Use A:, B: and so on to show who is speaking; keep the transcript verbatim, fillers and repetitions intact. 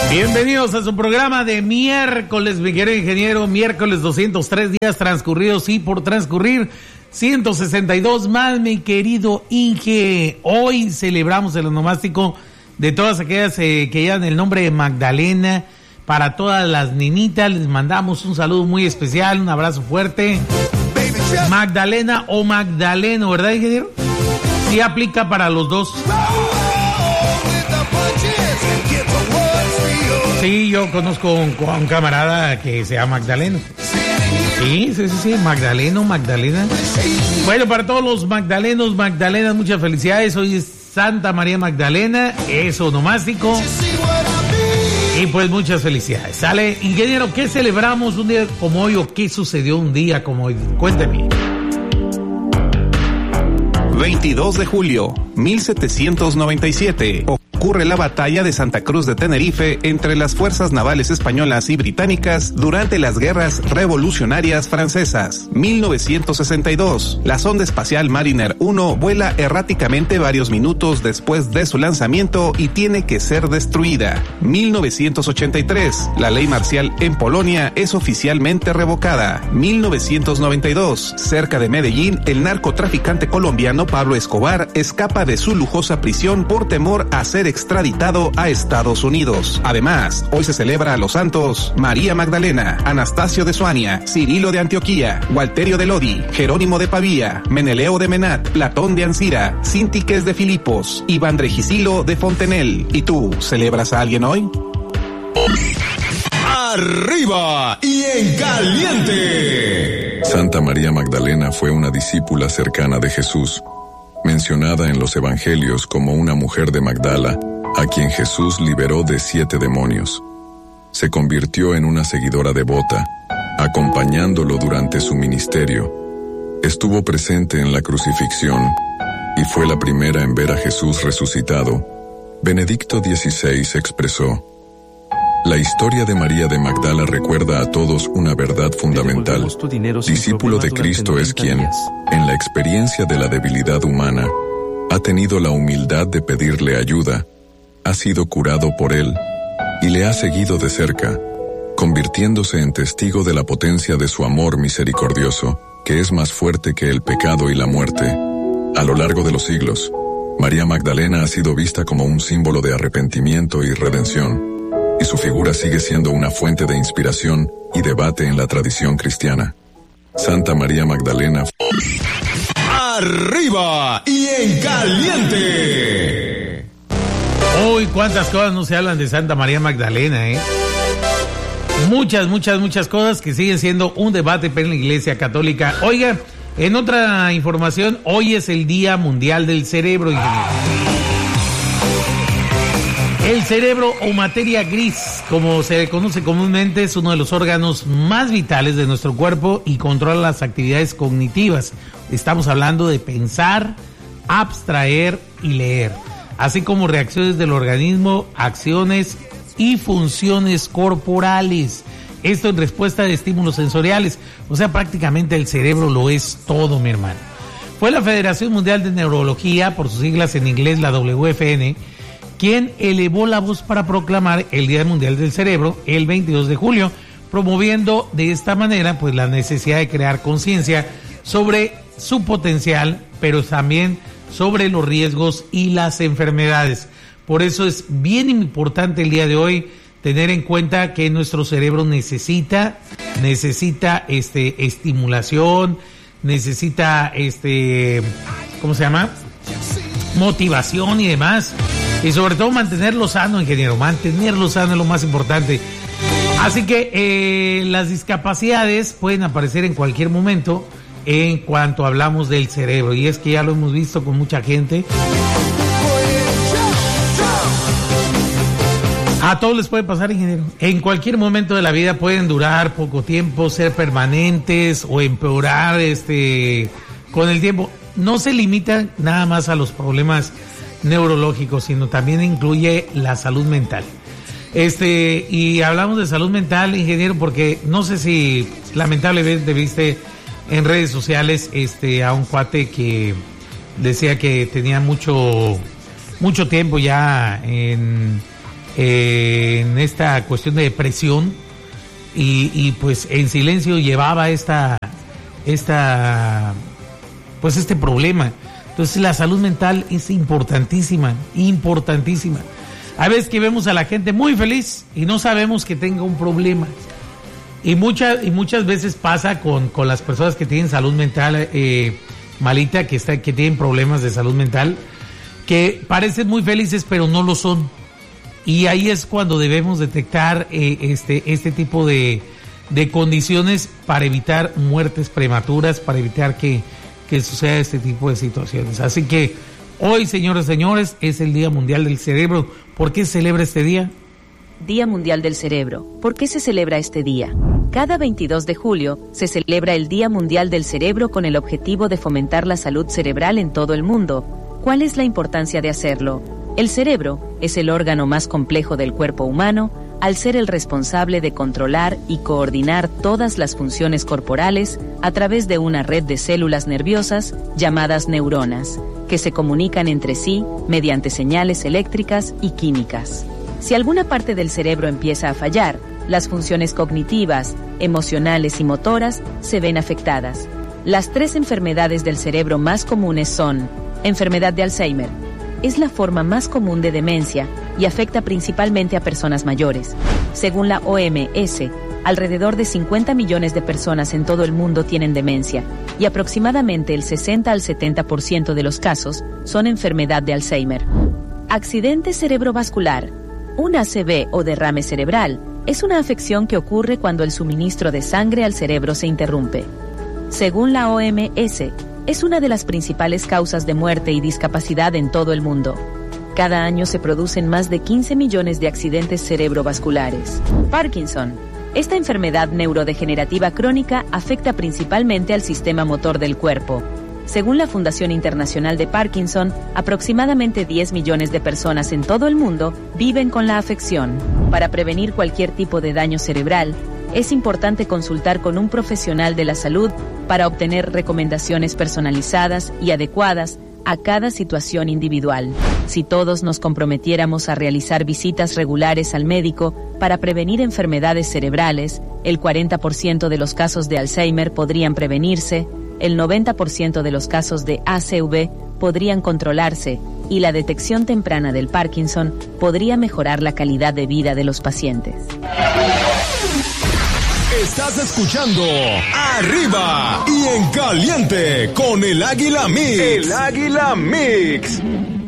A: Bienvenidos a su programa de miércoles, mi querido ingeniero. Miércoles, doscientos tres días transcurridos y por transcurrir ciento sesenta y dos más, mi querido Inge. Hoy celebramos el onomástico de todas aquellas eh, que llevan el nombre de Magdalena. Para todas las nenitas les mandamos un saludo muy especial, un abrazo fuerte. Magdalena o Magdaleno, ¿verdad, ingeniero? Sí aplica para los dos. Sí, yo conozco a un, a un camarada que se llama Magdaleno. Sí, sí, sí, sí, Magdaleno, Magdalena. Bueno, para todos los magdalenos, magdalenas, muchas felicidades. Hoy es Santa María Magdalena, es onomástico. Y pues muchas felicidades. Sale, ingeniero, ¿qué celebramos un día como hoy o qué sucedió un día como hoy? Cuénteme.
B: veintidós de julio, mil setecientos noventa y siete. Ocurre la batalla de Santa Cruz de Tenerife entre las fuerzas navales españolas y británicas durante las guerras revolucionarias francesas. mil novecientos sesenta y dos. La sonda espacial Mariner uno vuela erráticamente varios minutos después de su lanzamiento y tiene que ser destruida. mil novecientos ochenta y tres. La ley marcial en Polonia es oficialmente revocada. mil novecientos noventa y dos. Cerca de Medellín, el narcotraficante colombiano Pablo Escobar escapa de su lujosa prisión por temor a ser extraditado a Estados Unidos. Además, hoy se celebra a los santos María Magdalena, Anastasio de Suania, Cirilo de Antioquía, Walterio de Lodi, Jerónimo de Pavía, Meneleo de Menat, Platón de Ancira, Síntiques de Filipos, Iván Regisilo de Fontenelle. ¿Y tú, celebras a alguien hoy?
C: ¡Arriba y en caliente!
D: Santa María Magdalena fue una discípula cercana de Jesús, mencionada en los evangelios como una mujer de Magdala, a quien Jesús liberó de siete demonios. Se convirtió en una seguidora devota, acompañándolo durante su ministerio. Estuvo presente en la crucifixión y fue la primera en ver a Jesús resucitado. Benedicto dieciséis expresó: la historia de María de Magdala recuerda a todos una verdad fundamental. Discípulo de Cristo es quien, en la experiencia de la debilidad humana, ha tenido la humildad de pedirle ayuda, ha sido curado por él y le ha seguido de cerca, convirtiéndose en testigo de la potencia de su amor misericordioso, que es más fuerte que el pecado y la muerte. A lo largo de los siglos, María Magdalena ha sido vista como un símbolo de arrepentimiento y redención, y su figura sigue siendo una fuente de inspiración y debate en la tradición cristiana. Santa María Magdalena.
C: ¡Arriba y en caliente!
A: Uy, cuántas cosas no se hablan de Santa María Magdalena, ¿eh? Muchas, muchas, muchas cosas que siguen siendo un debate en la Iglesia Católica. Oiga, en otra información, hoy es el Día Mundial del Cerebro, ingeniero. El cerebro o materia gris, como se le conoce comúnmente, es uno de los órganos más vitales de nuestro cuerpo y controla las actividades cognitivas. Estamos hablando de pensar, abstraer y leer, así como reacciones del organismo, acciones y funciones corporales. Esto en respuesta de estímulos sensoriales. O sea, prácticamente el cerebro lo es todo, mi hermano. Fue la Federación Mundial de Neurología, por sus siglas en inglés la W F N, quien elevó la voz para proclamar el Día Mundial del Cerebro el veintidós de julio, promoviendo de esta manera pues la necesidad de crear conciencia sobre su potencial, pero también sobre los riesgos y las enfermedades. Por eso es bien importante el día de hoy tener en cuenta que nuestro cerebro necesita, necesita este estimulación, necesita este, ¿cómo se llama? Motivación y demás. Y sobre todo mantenerlo sano, ingeniero, mantenerlo sano es lo más importante. Así que eh, las discapacidades pueden aparecer en cualquier momento en cuanto hablamos del cerebro. Y es que ya lo hemos visto con mucha gente. A todos les puede pasar, ingeniero. En cualquier momento de la vida pueden durar poco tiempo, ser permanentes o empeorar este con el tiempo. No se limita nada más a los problemas neurológicos, sino también incluye la salud mental. Este, y hablamos de salud mental, ingeniero, porque no sé si lamentablemente viste en redes sociales este a un cuate que decía que tenía mucho mucho tiempo ya en eh, en esta cuestión de depresión y, y pues en silencio llevaba esta, esta, pues este problema. Entonces la salud mental es importantísima, importantísima. A veces que vemos a la gente muy feliz y no sabemos que tenga un problema. Y muchas, y muchas veces pasa con, con las personas que tienen salud mental eh, malita, que, está, que tienen problemas de salud mental, que parecen muy felices pero no lo son. Y ahí es cuando debemos detectar eh, este, este tipo de, de condiciones para evitar muertes prematuras, para evitar que, que suceda este tipo de situaciones. Así que hoy, señores y señores, es el Día Mundial del Cerebro. ¿Por qué se celebra este día?
E: Día Mundial del Cerebro. ¿Por qué se celebra este día? Cada veintidós de julio se celebra el Día Mundial del Cerebro con el objetivo de fomentar la salud cerebral en todo el mundo. ¿Cuál es la importancia de hacerlo? El cerebro es el órgano más complejo del cuerpo humano, al ser el responsable de controlar y coordinar todas las funciones corporales a través de una red de células nerviosas llamadas neuronas, que se comunican entre sí mediante señales eléctricas y químicas. Si alguna parte del cerebro empieza a fallar, las funciones cognitivas, emocionales y motoras se ven afectadas. Las tres enfermedades del cerebro más comunes son: enfermedad de Alzheimer. Es la forma más común de demencia y afecta principalmente a personas mayores. Según la O M S, alrededor de cincuenta millones de personas en todo el mundo tienen demencia y aproximadamente el sesenta al setenta por ciento de los casos son enfermedad de Alzheimer. Accidente cerebrovascular. Un A C V o derrame cerebral es una afección que ocurre cuando el suministro de sangre al cerebro se interrumpe. Según la O M S, es una de las principales causas de muerte y discapacidad en todo el mundo. Cada año se producen más de quince millones de accidentes cerebrovasculares. Parkinson. Esta enfermedad neurodegenerativa crónica afecta principalmente al sistema motor del cuerpo. Según la Fundación Internacional de Parkinson, aproximadamente diez millones de personas en todo el mundo viven con la afección. Para prevenir cualquier tipo de daño cerebral, es importante consultar con un profesional de la salud para obtener recomendaciones personalizadas y adecuadas a cada situación individual. Si todos nos comprometiéramos a realizar visitas regulares al médico para prevenir enfermedades cerebrales, el cuarenta por ciento de los casos de Alzheimer podrían prevenirse, el noventa por ciento de los casos de A C V podrían controlarse y la detección temprana del Parkinson podría mejorar la calidad de vida de los pacientes.
C: Estás escuchando Arriba y en Caliente con el Águila Mix. El Águila Mix.